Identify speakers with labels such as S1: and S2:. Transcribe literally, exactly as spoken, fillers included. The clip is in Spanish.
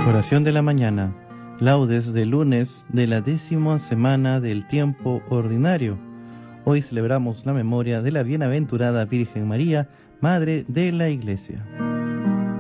S1: Oración de la mañana. Laudes de lunes de la décima semana del tiempo ordinario. Hoy celebramos la memoria de la bienaventurada Virgen María, Madre de la Iglesia.